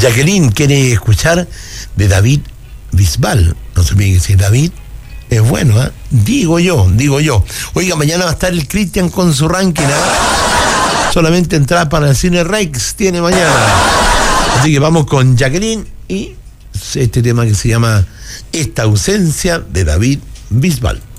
Jacqueline quiere escuchar de David Bisbal. No se olviden que si David es bueno, ¿eh? Digo yo. Oiga, mañana va a estar el Cristian con su ranking, ¿eh? Solamente entrar para el Cine Rex tiene mañana. Así que vamos con Jacqueline y este tema que se llama Esta ausencia de David Bisbal.